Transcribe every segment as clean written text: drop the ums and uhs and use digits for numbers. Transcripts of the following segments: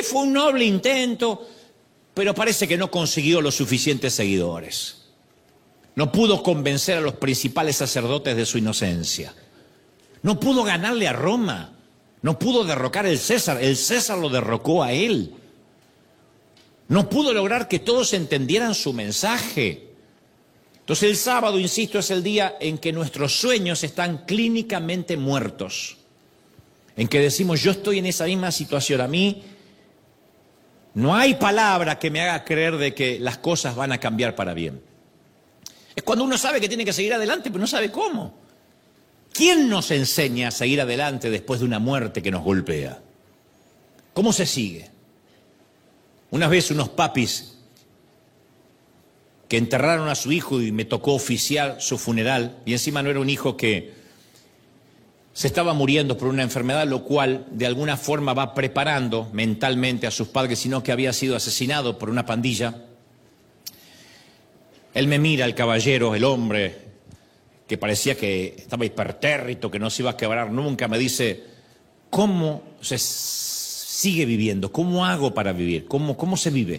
fue un noble intento, pero parece que no consiguió los suficientes seguidores. No pudo convencer a los principales sacerdotes de su inocencia. No pudo ganarle a Roma. No pudo derrocar el César lo derrocó a él. No pudo lograr que todos entendieran su mensaje. Entonces el sábado, insisto, es el día en que nuestros sueños están clínicamente muertos. En que decimos, yo estoy en esa misma situación. A mí no hay palabra que me haga creer de que las cosas van a cambiar para bien. Es cuando uno sabe que tiene que seguir adelante, pero no sabe cómo. ¿Quién nos enseña a seguir adelante después de una muerte que nos golpea? ¿Cómo se sigue? Una vez unos papis que enterraron a su hijo y me tocó oficiar su funeral, y encima no era un hijo que se estaba muriendo por una enfermedad, lo cual de alguna forma va preparando mentalmente a sus padres, sino que había sido asesinado por una pandilla. Él me mira, el caballero, el hombre, que parecía que estaba hipertérrito, que no se iba a quebrar nunca, me dice, ¿cómo se sigue viviendo? ¿Cómo hago para vivir? ¿Cómo se vive?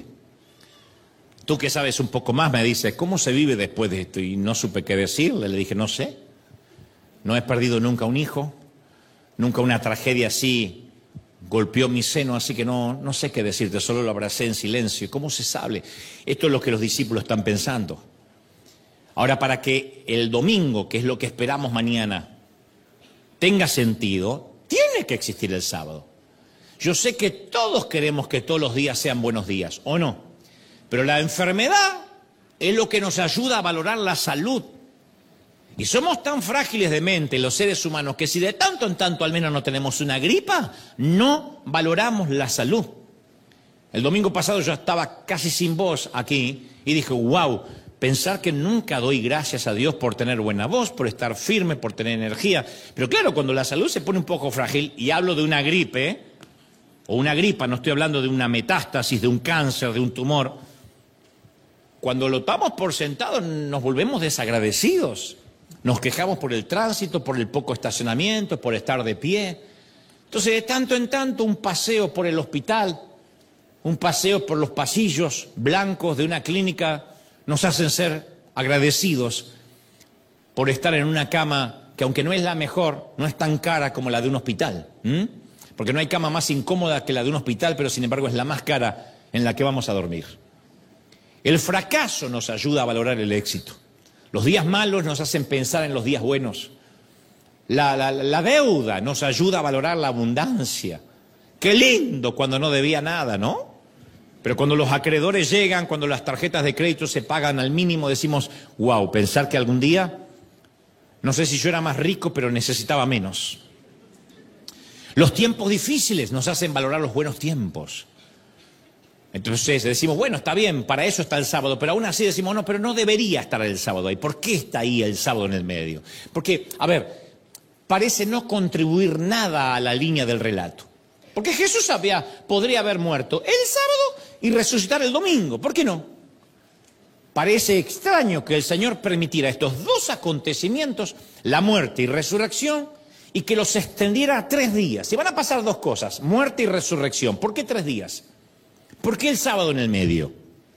Tú que sabes un poco más, me dice, ¿cómo se vive después de esto? Y no supe qué decirle, le dije, no sé. No he perdido nunca un hijo, nunca una tragedia así golpeó mi seno, así que no sé qué decirte, solo lo abracé en silencio. ¿Cómo se sabe? Esto es lo que los discípulos están pensando. Ahora, para que el domingo, que es lo que esperamos mañana, tenga sentido, tiene que existir el sábado. Yo sé que todos queremos que todos los días sean buenos días, ¿o no? Pero la enfermedad es lo que nos ayuda a valorar la salud. Y somos tan frágiles de mente los seres humanos que si de tanto en tanto al menos no tenemos una gripa, no valoramos la salud. El domingo pasado yo estaba casi sin voz aquí y dije, wow, pensar que nunca doy gracias a Dios por tener buena voz, por estar firme, por tener energía. Pero claro, cuando la salud se pone un poco frágil, y hablo de una gripe, o una gripa, no estoy hablando de una metástasis, de un cáncer, de un tumor, cuando lo damos por sentado nos volvemos desagradecidos. Nos quejamos por el tránsito, por el poco estacionamiento, por estar de pie. Entonces, de tanto en tanto, un paseo por el hospital, un paseo por los pasillos blancos de una clínica, nos hacen ser agradecidos por estar en una cama que, aunque no es la mejor, no es tan cara como la de un hospital. Porque no hay cama más incómoda que la de un hospital, pero sin embargo es la más cara en la que vamos a dormir. El fracaso nos ayuda a valorar el éxito. Los días malos nos hacen pensar en los días buenos. La deuda nos ayuda a valorar la abundancia. Qué lindo cuando no debía nada, ¿no? Pero cuando los acreedores llegan, cuando las tarjetas de crédito se pagan al mínimo, decimos, wow, pensar que algún día, no sé si yo era más rico, pero necesitaba menos. Los tiempos difíciles nos hacen valorar los buenos tiempos. Entonces decimos, bueno, está bien, para eso está el sábado, pero aún así decimos, no, pero no debería estar el sábado ahí. ¿Por qué está ahí el sábado en el medio? Porque, a ver, parece no contribuir nada a la línea del relato. Porque Jesús podría haber muerto el sábado y resucitar el domingo. ¿Por qué no? Parece extraño que el Señor permitiera estos dos acontecimientos, la muerte y resurrección, y que los extendiera a 3 días. Y van a pasar 2 cosas, muerte y resurrección. ¿Por qué 3 días? ¿Por qué el sábado en el medio?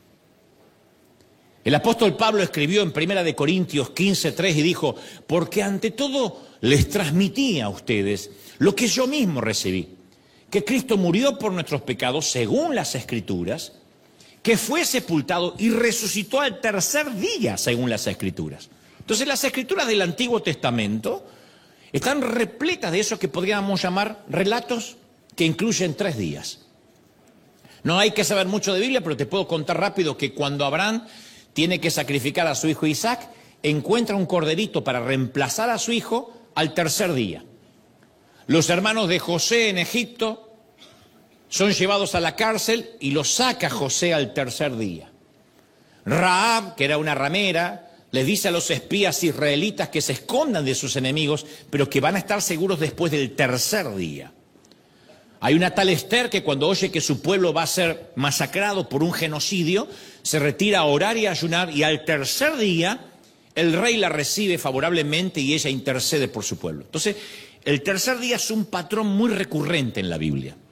El apóstol Pablo escribió en 1 Corintios 15:3 y dijo, porque ante todo les transmití a ustedes lo que yo mismo recibí, que Cristo murió por nuestros pecados según las Escrituras, que fue sepultado y resucitó al 3er día según las Escrituras. Entonces las Escrituras del Antiguo Testamento están repletas de eso que podríamos llamar relatos que incluyen 3 días. No hay que saber mucho de Biblia, pero te puedo contar rápido que cuando Abraham tiene que sacrificar a su hijo Isaac, encuentra un corderito para reemplazar a su hijo al 3er día. Los hermanos de José en Egipto son llevados a la cárcel y los saca José al 3er día. Rahab, que era una ramera, les dice a los espías israelitas que se escondan de sus enemigos, pero que van a estar seguros después del 3er día. Hay una tal Esther que cuando oye que su pueblo va a ser masacrado por un genocidio, se retira a orar y a ayunar, y al 3er día el rey la recibe favorablemente y ella intercede por su pueblo. Entonces, el 3er día es un patrón muy recurrente en la Biblia.